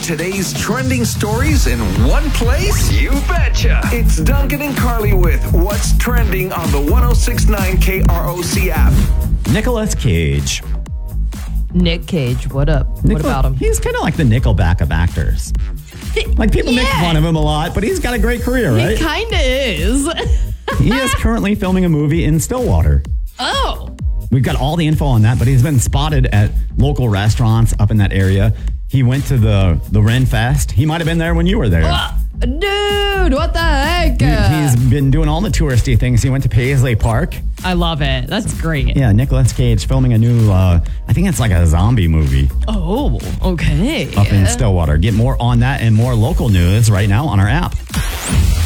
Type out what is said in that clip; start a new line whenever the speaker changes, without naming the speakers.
today's trending stories in one place? You betcha! It's Duncan and Carly with What's Trending on the 1069 KROC app.
Nicolas Cage.
Nick Cage, what up? What about him?
He's kind of like the Nickelback of actors. Like, people make fun of him a lot, but he's got a great career, right?
He kind of is.
He is currently filming a movie in Stillwater.
Oh.
We've got all the info on that, but he's been spotted at local restaurants up in that area. He went to the Ren Fest. He might have been there when you were there.
Dude, what the heck?
He's been doing all the touristy things. He went to Paisley Park.
I love it. That's great.
Yeah, Nicolas Cage filming a new, I think it's like a zombie movie.
Oh, okay.
Up in Stillwater. Get more on that and more local news right now on our app.